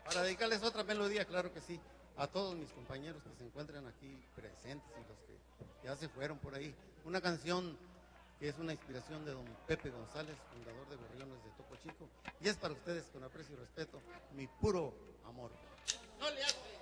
Para dedicarles otra melodía, claro que sí, a todos mis compañeros que se encuentran aquí presentes y los que ya se fueron por ahí. Una canción que es una inspiración de don Pepe González, fundador de Gorriones de Topo Chico, y es para ustedes con aprecio y respeto, Mi Puro Amor. No le hace.